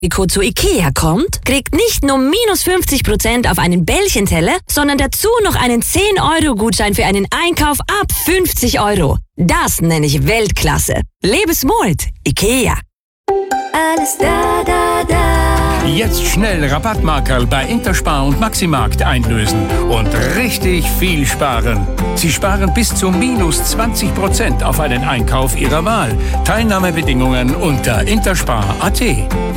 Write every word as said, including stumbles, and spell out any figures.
Rico zu Ikea kommt, kriegt nicht nur minus fünfzig Prozent auf einen Bällchenteller, sondern dazu noch einen zehn Euro Gutschein für einen Einkauf ab fünfzig Euro. Das nenne ich Weltklasse. Lebe smart, Ikea. Alles da, da, da. Jetzt schnell Rabattmarkerl bei Interspar und Maximarkt einlösen und richtig viel sparen. Sie sparen bis zu minus zwanzig Prozent auf einen Einkauf Ihrer Wahl. Teilnahmebedingungen unter interspar punkt at.